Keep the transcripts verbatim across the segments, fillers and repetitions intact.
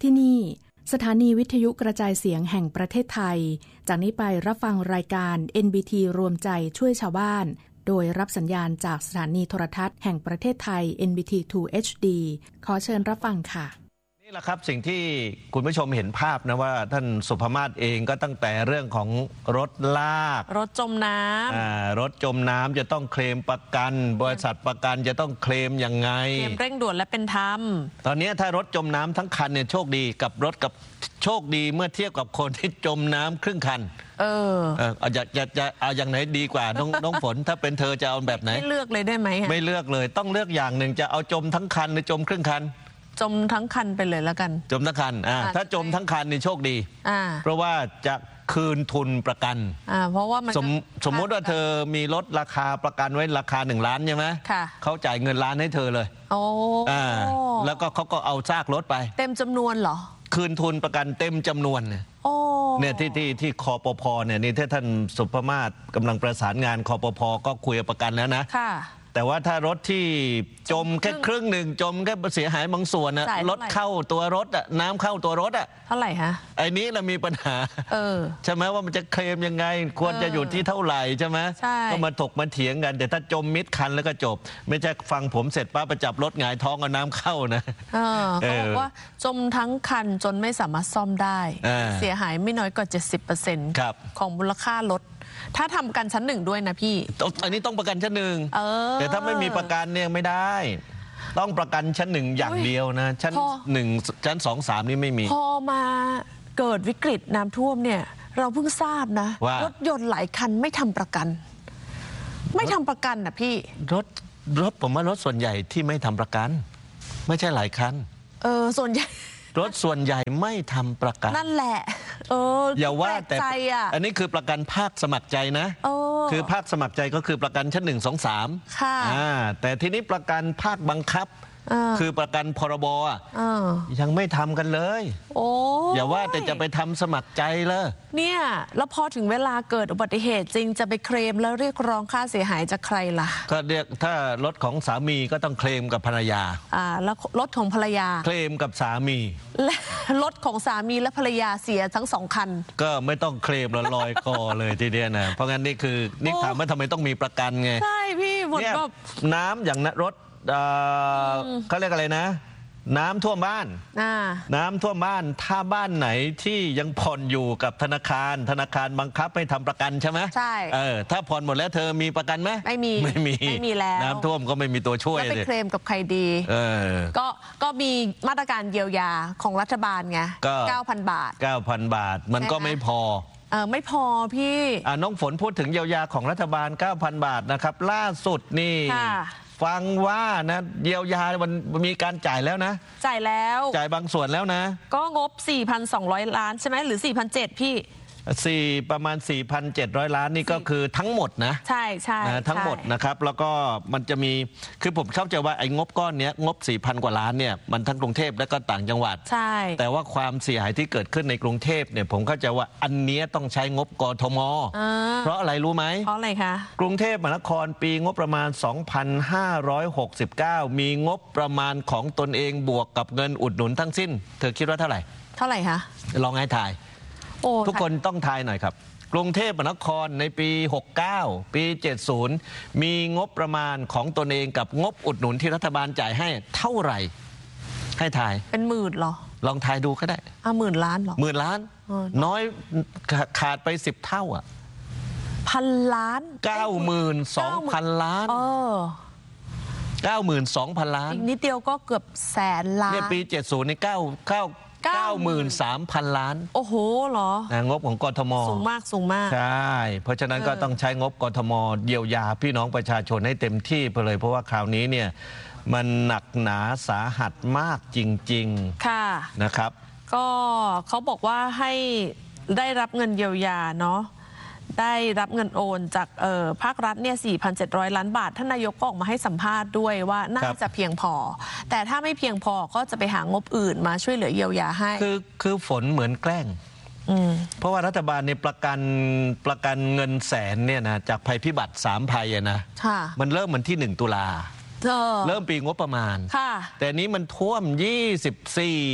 ที่นี่สถานีวิทยุกระจายเสียงแห่งประเทศไทยจากนี้ไปรับฟังรายการ เอ็น บี ที รวมใจช่วยชาวบ้านโดยรับสัญญาณจากสถานีโทรทัศน์แห่งประเทศไทย เอ็น บี ที ทู เอช ดี ขอเชิญรับฟังค่ะนี่แหละครับสิ่งที่คุณผู้ชมเห็นภาพนะว่าท่านสุภมาศเองก็ตั้งแต่เรื่องของรถลากรถจมน้ำรถจมน้ำจะต้องเคลมประกันบริษัทประกันจะต้องเคลมยังไงเคลมเร่งด่วนและเป็นธรรมตอนนี้ถ้ารถจมน้ำทั้งคันเนี่ยโชคดีกับรถกับโชคดีเมื่อเทียบกับคนที่จมน้ำครึ่งคันเออเออจะจะจะเอาอย่างไหนดีกว่าน้องน้องฝนถ้าเป็นเธอจะเอาแบบไหนไม่เลือกเลยได้ไหมไม่เลือกเลยต้องเลือกอย่างหนึ่งจะเอาจมทั้งคันหรือจมครึ่งคันจมทั้งคันไปเลยแล้วกันจมทั้งคันอ่าถ้าจมทั้งคันนี่โชคดีอ่าเพราะว่าจะคืนทุนประกันอ่าเพราะว่ามันสมสมมติว่าเธอมีรถราคาประกันไว้ราคาหนึ่งล้านใช่ไหมค่ะเขาจ่ายเงินล้านให้เธอเลยโอ้อ่าแล้วก็เขาก็เอาซากรถไปเต็มจำนวนเหรอคืนทุนประกันเต็มจำนวนเนี่ยโอ้เนี่ยที่ที่ที่คปภเนี่ยนี่ถ้าท่านสุภมาศกำลังประสานงานคปภก็คุยกับประกันแล้วนะค่ะแต่ว่าถ้ารถที่จมแค่ครึ่งหนึ่งจมแค่เสียหายบางส่วนนะรถเข้าตัวรถอ่ะน้ำเข้าตัวรถอ่ะเท่าไหร่ฮะไอ้นี้เรามีปัญหาเออใช่ไหมว่ามันจะเคลมยังไงควรจะอยู่ที่เท่าไหร่ใช่ไหมก็มาถกมาเถียงกันแต่ถ้าจมมิดคันแล้วก็จบไม่ใช่ฟังผมเสร็จป้าประจับรถหงายท้องเอาน้ำเข้านะเขาบอกว่าจมทั้งคันจนไม่สามารถซ่อมได้เสียหายไม่น้อยกว่า เจ็ดสิบเปอร์เซ็นต์ ของมูลค่ารถถ้าทำประกันชั้นหนึ่งด้วยนะพี่อันนี้ต้องประกันชั้นหนึ่งเออแต่ถ้าไม่มีประกันเนี่ยไม่ได้ต้องประกันชั้นหนึ่งอย่างเดียวนะชั้นหนึ่งชั้นสองสามนี่ไม่มีพอมาเกิดวิกฤตน้ำท่วมเนี่ยเราเพิ่งทราบนะรถยนต์หลายคันไม่ทำประกันไม่ทำประกันนะพี่รถรถผมว่ารถส่วนใหญ่ที่ไม่ทำประกันไม่ใช่หลายคันเออส่วนใหญ่รถส่วนใหญ่ไม่ทำประกันนั่นแหละเอออย่าว่าแต่อันนี้คือประกันภาคสมัครใจนะคือภาคสมัครใจก็คือประกันชั้นหนึ่งสองสามค่ะแต่ทีนี้ประกันภาคบังคับคือประกันพรบอ่ะยังไม่ทำกันเลยโอ้อย่าว่าแต่จะไปทำสมัครใจเลยเนี่ยแล้วพอถึงเวลาเกิดอุบัติเหตุจริงจะไปเคลมแล้วเรียกร้องค่าเสียหายจากใครล่ะก็เรียกถ้ารถของสามีก็ต้องเคลมกับภรรยาอ่าแล้วรถของภรรยาเคลมกับสามีและรถของสามีและภรรยาเสียทั้งสองคันก็ไม่ต้องเคลมแล้วลอยคอเลยทีเดียวนะเพราะงั้นนี่คือนี่ถามว่าทำไมต้องมีประกันไงใช่พี่หมดแบบน้ำอย่างรถเขาเรียกอะไรนะน้ำท่วมบ้านน้ำท่วมบ้านถ้าบ้านไหนที่ยังผ่อนอยู่กับธนาคารธนาคารบังคับให้ทำประกันใช่ไหมใช่เออถ้าผ่อนหมดแล้วเธอมีประกันไหมไม่มีไม่มีไม่มีแล้วน้ำท่วมก็ไม่มีตัวช่วยแล้วไปเคลมกับใครดีเออก็ก็มีมาตรการเยียวยาของรัฐบาลไงเก้าพันบาทเก้าพันบาทมันก็ไม่พอเออไม่พอพี่อ่าน้องฝนพูดถึงเยียวยาของรัฐบาล เก้าพันบาทนะครับล่าสุดนี่ฟังว่านะเยียวยามันมีการจ่ายแล้วนะจ่ายแล้วจ่ายบางส่วนแล้วนะก็งบ สี่พันสองร้อย ล้านใช่ไหมหรือ สี่พันเจ็ดร้อย พี่สี่ประมาณ สี่พันเจ็ดร้อย ล้านนี่ก็คือทั้งหมดนะใช่ใช่ทั้งหมดนะครับแล้วก็มันจะมีคือผมเข้าใจว่าไอ้งบก้อนนี้งบ สี่พัน กว่าล้านเนี่ยมันทั้งกรุงเทพและก็ต่างจังหวัดใช่แต่ว่าความเสียหายที่เกิดขึ้นในกรุงเทพเนี่ยผมเข้าใจว่าอันนี้ต้องใช้งบกทมเพราะอะไรรู้ไหมเพราะอะไรคะกรุงเทพมหานครปีงบประมาณ สองพันห้าร้อยหกสิบเก้า มีงบประมาณของตนเองบวกกับเงินอุดหนุนทั้งสิ้นเธอคิดว่าเท่าไหร่เท่าไหร่คะลองให้ทายทุกคนต้องทายหน่อยครับกรุงเทพมหานครในปีหกสิบเก้าปีเจ็ดสิบมีงบประมาณของตนเองกับงบอุดหนุนที่รัฐบาลจ่ายให้เท่าไหร่ให้ทายเป็นหมื่นเหรอลองทายดูก็ได้อ่ะหมื่นล้านเหรอหมื่นล้านน้อยขาดไปสิบเท่าอ่ะพันล้านเก้าหมื่นสองพันล้านเออเก้าหมื่นสองพันล้านอีกนิดเดียวก็เกือบแสนล้านเนี่ยปีเจ็ดสิบในเก้าเก้าเก้าหมื่นสามพันล้านโอ้โหเหรอนะงบของกทมสูงมากสูงมากใช่เพราะฉะนั้นก็ต้องใช้งบกทมเยียวยาพี่น้องประชาชนให้เต็มที่ไปเลยเพราะว่าคราวนี้เนี่ยมันหนักหนาสาหัสมากจริงๆค่ะนะครับก็เขาบอกว่าให้ได้รับเงินเยียวยาเนาะได้รับเงินโอนจากภาครัฐเนี่ย สี่พันเจ็ดร้อย ล้านบาทท่านนายกก็ออกมาให้สัมภาษณ์ด้วยว่าน่าจะเพียงพอแต่ถ้าไม่เพียงพอก็จะไปหางบอื่นมาช่วยเหลือเยียวยาให้คือคือฝนเหมือนแกล้งเพราะว่ารัฐบาลเนี่ยประกันประกันเงินแสนเนี่ยนะจากภัยพิบัติสามภัยนะมันเริ่มเหมือนที่หนึ่งตุลาเริ่มปีงบประมาณแต่นี้มันท่วมยี่สิบสี่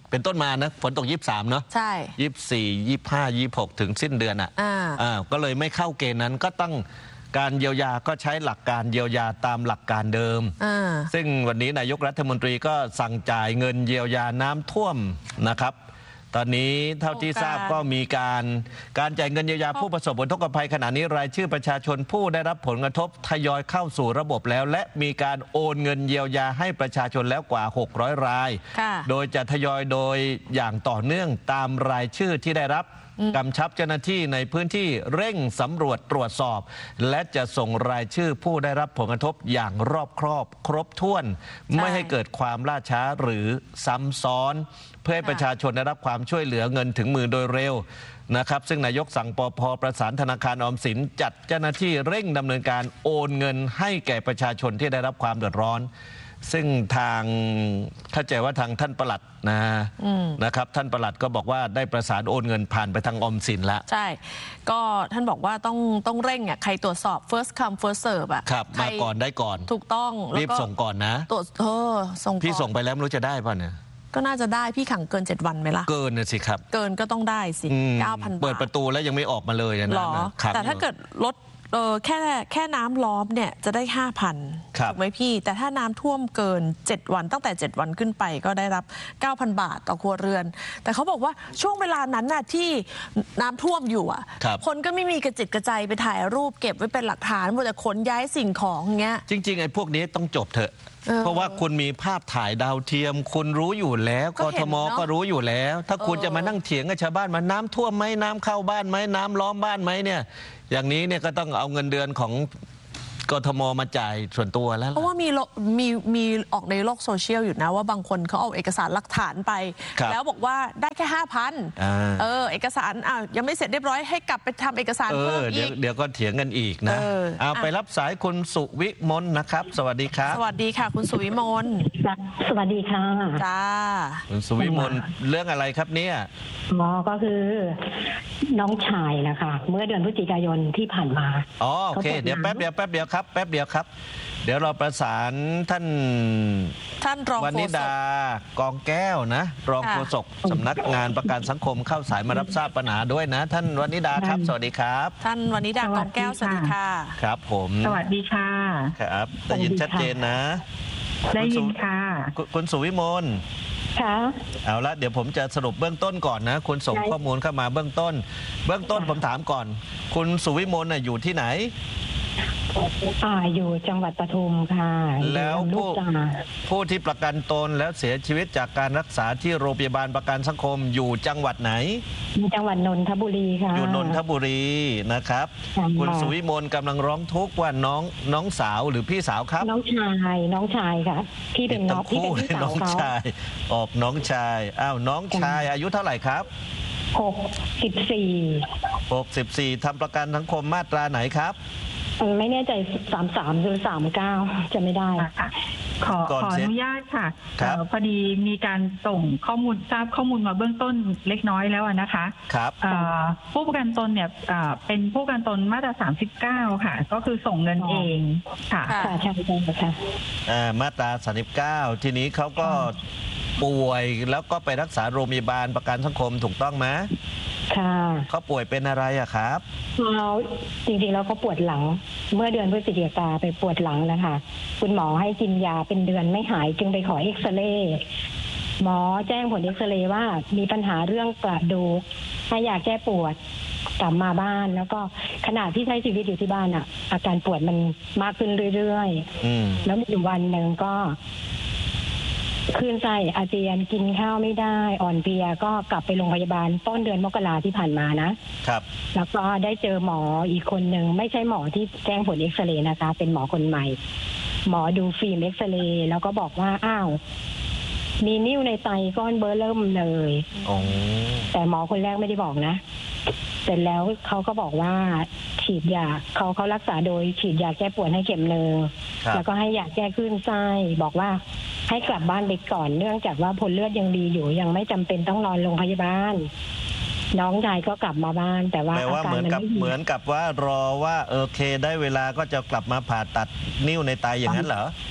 เป็นต้นมานะฝนตกยี่สิบสามเนาะใช่ยี่สิบสี่ยี่สิบห้ายี่สิบหกถึงสิ้นเดือนอ่ะอ่าก็เลยไม่เข้าเกณฑ์นั้นก็ต้องการเยียวยาก็ใช้หลักการเยียวยาตามหลักการเดิมซึ่งวันนี้นายกรัฐมนตรีก็สั่งจ่ายเงินเยียวยาน้ำท่วมนะครับตอนนี้เท่าที่ทราบก็มีการการจ่ายเงินเยียวยาผู้ประสบอุทกภัยขณะนี้รายชื่อประชาชนผู้ได้รับผลกระทบทยอยเข้าสู่ระบบแล้วและมีการโอนเงินเยียวยาให้ประชาชนแล้วกว่าหกร้อยรายโดยจะทยอยโดยอย่างต่อเนื่องตามรายชื่อที่ได้รับกำชับเจ้าหน้าที่ในพื้นที่เร่งสำรวจตรวจสอบและจะส่งรายชื่อผู้ได้รับผลกระทบอย่างรอบครอบครบถ้วนไม่ให้เกิดความล่าช้าหรือซ้ำซ้อนเพื่อให้ประชาชนได้รับความช่วยเหลือเงินถึงมือโดยเร็วนะครับซึ่งนายกสั่งปภ.ประสานธนาคารออมสินจัดเจ้าหน้าที่เร่งดำเนินการโอนเงินให้แก่ประชาชนที่ได้รับความเดือดร้อนซึ่งทางเข้าใจว่าทางท่านปลัดนะนะครับท่านปลัดก็บอกว่าได้ประสานโอนเงินผ่านไปทางออมสินแล้วใช่ก็ท่านบอกว่าต้องต้องเร่งอ่ะใครตรวจสอบ first come first serve อ่ะครับมาก่อนได้ก่อนถูกต้องรีบส่งก่อนนะตรวจเออส่งพี่ส่งไปแล้วไม่รู้จะได้ป่ะเนี่ยก็น่าจะได้พี่ขังเกินเจ็ดวันไหมล่ะเกินนะสิครับเกินก็ต้องได้สิ เก้าพัน บาทเปิดประตูแล้วยังไม่ออกมาเลยนะแต่ถ้าเกิดลดเออแค่แค่น้ำล้อมเนี่ยจะได้ ห้าพัน ถูกไหมพี่แต่ถ้าน้ำท่วมเกินเจ็ดวันตั้งแต่เจ็ดวันขึ้นไปก็ได้รับ เก้าพัน บาทต่อครัวเรือนแต่เขาบอกว่าช่วงเวลานั้นน่ะที่น้ำท่วมอยู่อ่ะ คนก็ไม่มีกระจิตกระใจไปถ่ายรูปเก็บไว้เป็นหลักฐานหมดแต่ขนย้ายสิ่งของเงี้ยจริงๆไอ้พวกนี้ต้องจบเถอะเพราะว่าคุณมีภาพถ่ายดาวเทียมคุณรู้อยู่แล้วกทมก็รู้อยู่แล้วถ้าคุณจะมานั่งเถียงกับชาวบ้านมาน้ำท่วมไหมน้ำเข้าบ้านไหมน้ำล้อมบ้านไหมเนี่ยอย่างนี้เนี่ยก็ต้องเอาเงินเดือนของกทมมาจ่ายส่วนตัวแล้วเพราะว่ามีมีมีออกในโลกโซเชียลอยู่นะว่าบางคนเขาเอาเอกสารหลักฐานไปแล้วบอกว่าได้แค่ห้าพันเออเอกสารอ้าวยังไม่เสร็จเรียบร้อยให้กลับไปทำเอกสารเพิ่มอีกเดี๋ยวก็เถียงกันอีกนะเอาไปรับสายคุณสุวิมลนะครับสวัสดีครับสวัสดีค่ะคุณสุวิมลสวัสดีค่ะจ้าคุณสุวิมลเรื่องอะไรครับเนี่ยอ๋อก็คือน้องชายนะคะเมื่อเดือนพฤศจิกายนที่ผ่านมาอ๋อโอเคเดี๋ยวแป๊บเดียวแป๊บเดียวครับแป๊บเดียวครับเดี๋ยวเราประสานท่านท่านรองวณิดากองแก้วนะรองโฆษกสำนักงานประกันสังคมเข้าสายมารับทราบปัญหาด้วยนะท่านวณิดาครับสวัสดีครับท่านวณิดากองแก้วสวัสดีค่ะครับผมสวัสดีค่ะครับได้ยินชัดเจนนะได้ยินค่ะคุณสุวิมลค่ะเอาละเดี๋ยวผมจะสรุปเบื้องต้นก่อนนะคุณส่งข้อมูลเข้ามาเบื้องต้นเบื้องต้นผมถามก่อนคุณสุวิมลน่ะอยู่ที่ไหนอ่าอยู่จังหวัดปทุมค่ะแล้วผู้ผู้ที่ประกันตนแล้วเสียชีวิตจากการรักษาที่โรงพยาบาลประกันสังคมอยู่จังหวัดไหนจังหวัดนนทบุรีค่ะอยู่นนทบุรีนะครับคุณสุวิมลกำลังร้องทุกข์ว่าน้องน้องสาวหรือพี่สาวครับน้องชายน้องชายค่ะพี่เป็นน้องพี่เป็นพี่สาวเขาน้องชายออกน้องชายอ้าวน้องชายอายุเท่าไหร่ครับหกสิบสี่หกสิบสี่ทำประกันสังคมมาตราไหนครับไม่แน่ใจสามสามหรือสามเก้าจะไม่ได้ค่ะขอขออนุญาตค่ะพอดีมีการส่งข้อมูลทราบข้อมูลมาเบื้องต้นเล็กน้อยแล้วนะคะครับผู้ประกันตนเนี่ยเป็นผู้ประกันตนมาตราสามสิบเก้าค่ะก็คือส่งเงินเองค่ะค่ะใช่ใช่ค่ะมาตราสามสิบเก้าทีนี้เขาก็ป่วยแล้วก็ไปรักษาโรงพยาบาลประกันสังคมถูกต้องไหมค่ะเขาป่วยเป็นอะไรอะครับเราจริงๆแล้วเขาปวดหลังเมื่อเดือนพฤศจิกาไปปวดหลังนะคะคุณหมอให้กินยาเป็นเดือนไม่หายจึงไปขอเอ็กซเรย์หมอแจ้งผลเอ็กซเรย์ว่ามีปัญหาเรื่องกระดูกให้ยาแก้ปวดกลับมาบ้านแล้วก็ขณะที่ใช้ชีวิตอยู่ที่บ้านอะอาการปวดมันมากขึ้นเรื่อยๆแล้วมีอยู่วันหนึ่งก็คลื่นไส้อาเจียนกินข้าวไม่ได้อ่อนเพลียก็กลับไปโรงพยาบาลต้นเดือนมกราที่ผ่านมานะครับแล้วก็ได้เจอหมออีกคนหนึ่งไม่ใช่หมอที่แจ้งผลเอ็กซเรย์นะคะเป็นหมอคนใหม่หมอดูฟิล์มเอ็กซเรย์แล้วก็บอกว่าอ้าวมีนิ่วในไตก้อนเบอร์เริ่มเลยแต่หมอคนแรกไม่ได้บอกนะเสร็จแล้วเขาก็บอกว่าฉีดยาเขาเขารักษาโดยฉีดยาแก้ปวดให้เข็มหนึ่งแล้วก็ให้ยาแก้คลื่นไส้บอกว่าให้กลับบ้านไปก่อนเนื่องจากว่าผลเลือดยังดีอยู่ยังไม่จำเป็นต้องนอนโรงพยาบาลน้องชายก็กลับมาบ้านแต่ว่าอาการมันไม่ดีเหมือนกับว่ารอว่าโอเคได้เวลาก็จะกลับมาผ่าตัดนิ่วในไตอย่างนั้นเหรอ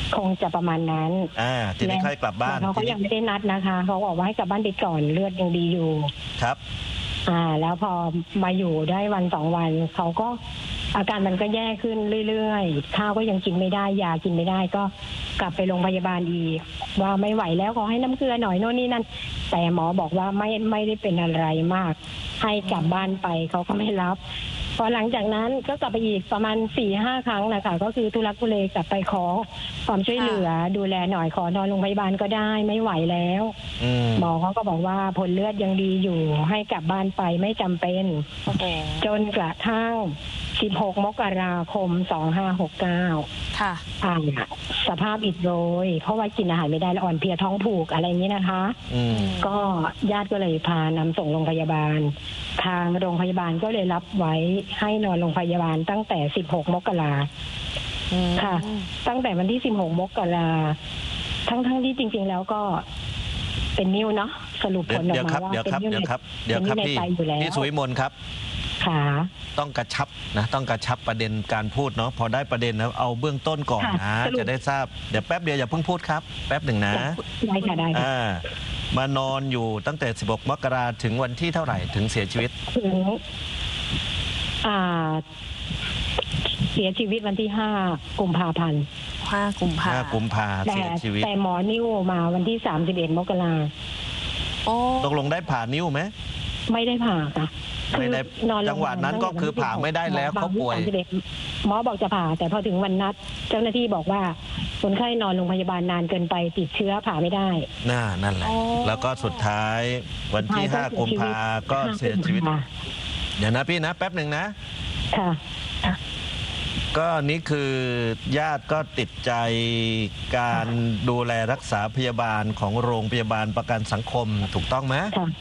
คงจะประมาณนั้นอ่าทีนี้ค่อยกลับบ้านเขาก็ยังไม่ได้นัดนะคะเขาบอกว่าให้กลับบ้านไปก่อนเลือดยังดีอยู่ครับอ่าแล้วพอมาอยู่ได้วันสองวันเขาก็อาการมันก็แย่ขึ้นเรื่อยๆข้าวก็ยังกินไม่ได้ยากินไม่ได้ก็กลับไปโรงพยาบาลอีกว่าไม่ไหวแล้วขอให้น้ำเกลือหน่อยโน่นนี่นั่นแต่หมอบอกว่าไม่ไม่ได้เป็นอะไรมากให้กลับบ้านไปเขาก็ไม่รับพอหลังจากนั้นก็กลับไปอีกประมาณสี่ห้าครั้งนะคะก็คือทุลักทุเลกลับไปขอความช่วยเหลือดูแลหน่อยขอนอนโรงพยาบาลก็ได้ไม่ไหวแล้วหมอเขาก็บอกว่าผลเลือดยังดีอยู่ให้กลับบ้านไปไม่จำเป็นจนกระทั่งสิบหกมกราคมสองห้าหกเก้าค่ะอ่าสภาพอิดโรยเพราะว่ากินอาหารไม่ได้แล้วอ่อนเพลียท้องผูกอะไรอย่างนี้นะคะก็ญาติก็เลยพานำส่งโรงพยาบาลทางโรงพยาบาลก็เลยรับไว้ให้นอนโรงพยาบาลตั้งแต่สิบหกมกราค่ะตั้งแต่วันที่สิบหกมกราทั้งทั้งที่จริงๆแล้วก็เป็นนิ้วเนาะสรุปผลออกมาว่าเป็นนิ้วในเดี๋ยวครับพี่พี่สุวิมลครับค่ะต้องกระชับนะต้องกระชับประเด็นการพูดเนาะพอได้ประเด็นแล้วเอาเบื้องต้นก่อนนะจะได้ทราบเดี๋ยวแป๊บเดียวอย่าเพิ่งพูดครับแป๊บหนึ่งนะได้ค่ะได้ค่ะมานอนอยู่ตั้งแต่สิบหกมกราถึงวันที่เท่าไหร่ถึงเสียชีวิตถึงอ่าเสียชีวิตวันที่ห้ากุมภาพันธ์ห้ากุมภาห้ากุมภาเสียชีวิตแต่หมอนิ้วมาวันที่สามสิบเอ็ดมกราตกลงได้ผ่านิ้วไหมไม่ได้ผ่าค่ะไม่ได้จังหวะนั้นก็คือผ่าไม่ได้แล้วเขาป่วยหมอบอกจะผ่าแต่พอถึงวันนัดเจ้าหน้าที่บอกว่าคนไข้นอนโรงพยาบาลนานเกินไปติดเชื้อผ่าไม่ได้น่านั่นแหละแล้วก็สุดท้ายวันที่ห้ากุมภาก็เสียชีวิตเดี๋ยวนะพี่นะแป๊บหนึ่งนะค่ะก็นี่คือญาติก็ติดใจการดูแลรักษาพยาบาลของโรงพยาบาลประกันสังคมถูกต้องไหม